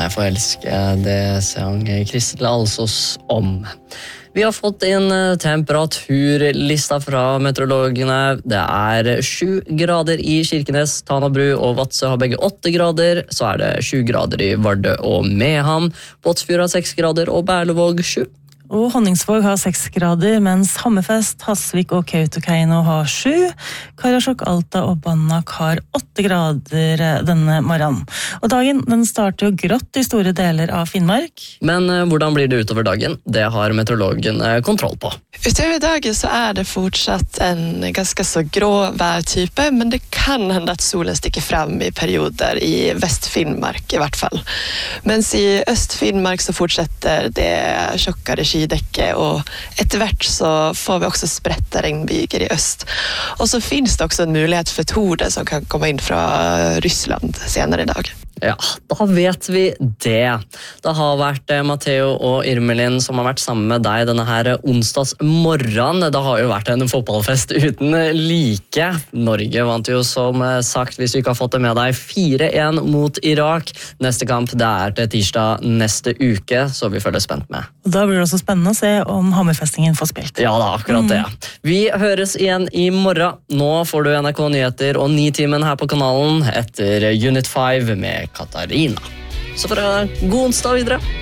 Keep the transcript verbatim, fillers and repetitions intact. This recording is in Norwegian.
jeg forelske, det sang Kristel Alsos om. Vi har fått inn temperaturlista fra meteorologene. Det er sju grader i Kirkenes, Tanabru og Vadsø har begge åtte grader. Så er det sju grader i Vardø og Mehamn. Båtsfjord har seks grader og Berlevåg sju. Og Honningsvåg har seks grader, mens Hammerfest, Hasvik og Kautokeino har sju. Karasjok, Alta og Banak har åtte grader denne morgenen. Og dagen den starter jo grått i store deler av Finnmark. Men hvordan blir det utover dagen? Det har meteorologen kontroll på. Utover dagen så er det fortsatt en ganske så grå værtype, men det kan hende at solen stikker frem i perioder i Vest-Finnmark i hvert fall. Mens i Øst-Finnmark så fortsetter det tjokkere skydekke, og etter hvert så får vi også spredte regnbyger i øst. Og så finnes det også en mulighet for torde som kan komme inn fra Ryssland senere i dag. Ja, da vet vi det. Det har vært Matteo og Irmelin som har vært sammen med deg denne her onsdags morgen. Det har jo vært en fotballfest uten like. Norge vant jo som sagt, hvis du ikke har fått det med deg, fire en mot Irak. Neste kamp det er til tirsdag neste uke, så vi følger spent med. Og da blir det også spennende å se om Hammerfestingen får spilt. Ja da, akkurat det. Vi høres igjen i morgen. Nå får du N R K Nyheter og Nitimen her på kanalen etter Unit fem med Katarina. Så for en god onsdag videre.